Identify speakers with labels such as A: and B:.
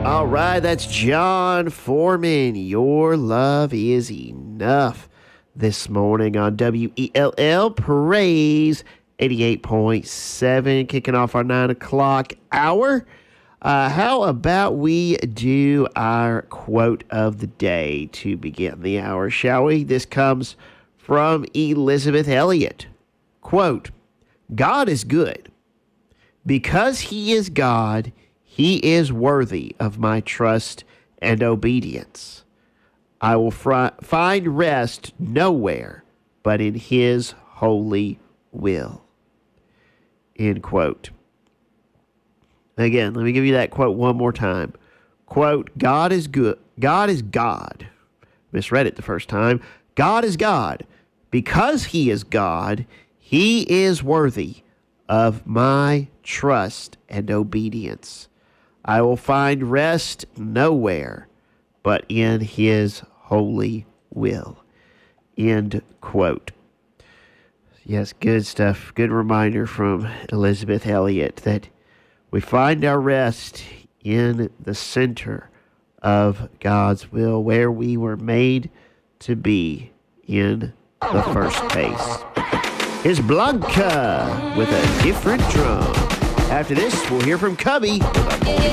A: All right, that's John Foreman. Your love is enough. This morning on WELL Praise 88.7, kicking off our 9 o'clock hour. How about we do our quote of the day to begin the hour, shall we? This comes from Elizabeth Elliot. Quote, God is good. Because he is God, he is worthy of my trust and obedience. I will find rest nowhere but in his holy will. End quote. Again, let me give you that quote one more time. Quote, God is good. God is God. Misread it the first time. God is God. Because he is God, he is worthy of my trust and obedience. I will find rest nowhere but in his holy will. End quote. Yes, good stuff. Good reminder from Elizabeth Elliot that we find our rest in the center of God's will, where we were made to be in the first place. Here's Blanca with a different drum. After this, we'll hear from Cubby with a